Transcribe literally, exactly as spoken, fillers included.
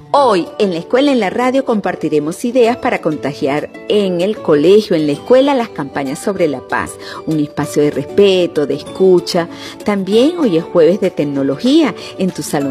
Hoy, en la escuela, en la radio, compartiremos ideas para contagiar en el colegio, en la escuela, las campañas sobre la paz. Un espacio de respeto, de escucha. También hoy es jueves de tecnología. En tu salón